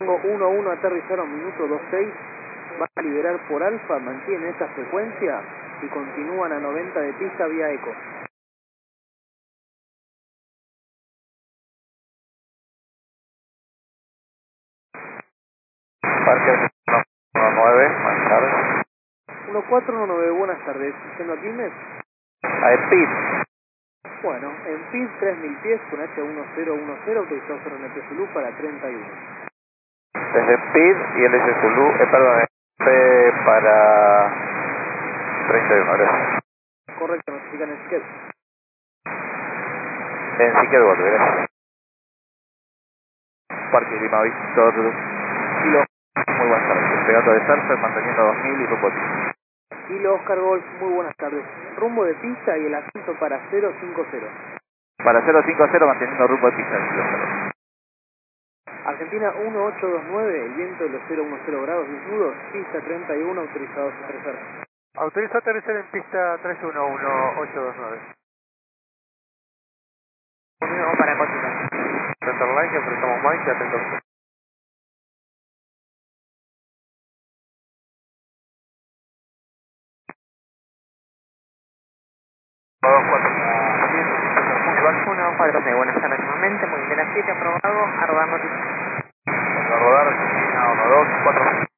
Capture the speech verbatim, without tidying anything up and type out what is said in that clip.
uno uno aterrizaron minuto dos seis, van a liberar por alfa, mantienen esta frecuencia y continúan a noventa de pista vía eco. Parque uno nueve, buenas tardes. uno cuatro uno nueve, buenas tardes. ¿Siendo Quilmes? A Speed. Bueno, en P I D tres mil pies con H uno cero uno cero, autorizado Cerro N P Zulu para treinta y uno. Desde Speed y el S Zulu, eh, perdón, P para treinta y uno, gracias. Correcto, nos indican el schedule. En Siquet, gracias. Parque Lima Víctor, Kilo, muy buenas tardes. Pegando de Surfer, manteniendo dos mil y rumbo de pista. Kilo Oscar Golf, muy buenas tardes. Rumbo de pista y el asiento para cero cinco cero. Para cero cinco cero, manteniendo rumbo de pista. Kilo Oscar. Argentina uno ocho dos nueve, el viento de los cero uno cero grados desnudos, pista treinta y uno, autorizados a aterrizar. Autoriza aterrizar en pista tres uno uno ocho dos nueve. Vamos para Cotilla. Centerline, enfrentamos Mike, atento. dos cuatro uno cuatro seis, buenas tardes nuevamente, muy bien, a siete aprobado, a rodar noticias. a rodar, Argentina uno dos cuatro.